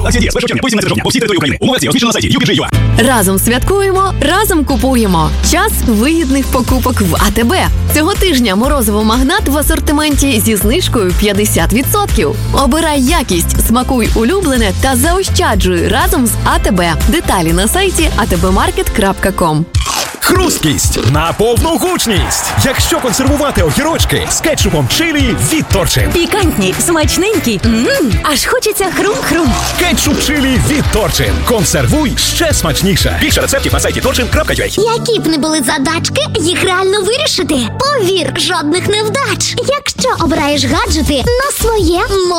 Акція діє з 1 червня по 18 жовтня по всій території України. Умови акції розміщено на сайті UPG.ua. Разом святкуємо, разом купуємо. Час вигідних покупок в АТБ. Цього тижня морозиво «Магнат» в асортименті зі знижкою 50%. Обирай якість, смакуй улюблене та заощаджуй разом з АТБ. Деталі на сайті atbmarket.com. Хрусткість на повну гучність. Якщо консервувати огірочки з кетчупом чилі від Торчин. Пікантні, смачненькі. Аж хочеться хрум-хрум. Кетчуп чилі від Торчин. Консервуй ще смачніше. Більше рецептів на сайті torchin.ua. Які б не були задачки, їх реально вирішити. Повір, жодних невдач. Якщо обираєш гаджети на своє